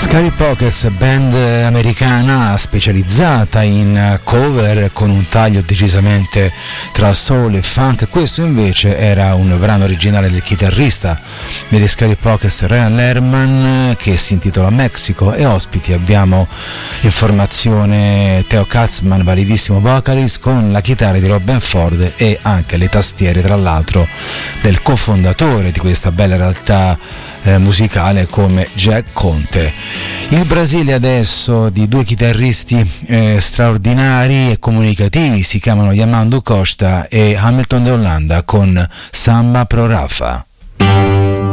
Scary Pockets, band americana specializzata in cover con un taglio decisamente tra soul e funk. Questo invece era un brano originale del chitarrista degli Scary Pockets, Ryan Lerman, che si intitola Mexico, e ospiti abbiamo in formazione Theo Katzman, validissimo vocalist, con la chitarra di Robben Ford e anche le tastiere, tra l'altro, del cofondatore di questa bella realtà musicale come Jack Conte. Il Brasile adesso di due chitarristi straordinari e comunicativi, si chiamano Yamandú Costa e Hamilton de Holanda con Samba Pro Rafa.